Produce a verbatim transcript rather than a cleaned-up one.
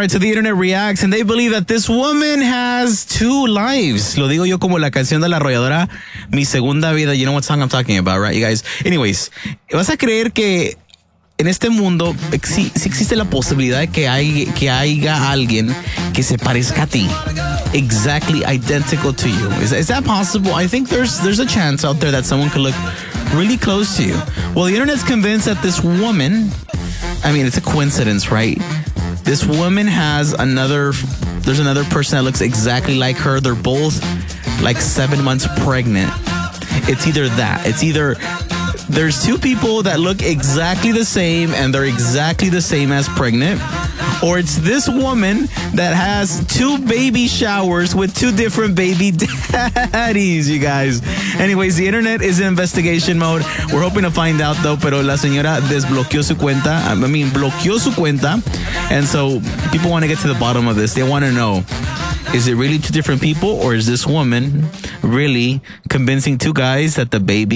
right, so the internet reacts and they believe that this woman has two lives. Lo digo yo como la canción de la arrolladora, Mi Segunda Vida. You know what song I'm talking about, right, you guys? Anyways, vas a creer que en este mundo sí, sí existe la posibilidad de que, hay, que haya alguien que se parezca a ti. Exactly identical to you. Is, is that possible? I think there's there's a chance out there that someone could look really close to you. Well, the internet's convinced that this woman, I mean, it's a coincidence, right? This woman has another, there's another person that looks exactly like her. They're both like seven months pregnant. It's either that. It's either there's two people that look exactly the same and they're exactly the same as pregnant, or it's this woman that has two baby showers with two different baby daddies, you guys. Anyways, the internet is in investigation mode. We're hoping to find out, though, pero la señora desbloqueó su cuenta. I mean, bloqueó su cuenta. And so people want to get to the bottom of this. They want to know, is it really two different people, or is this woman really convincing two guys that the baby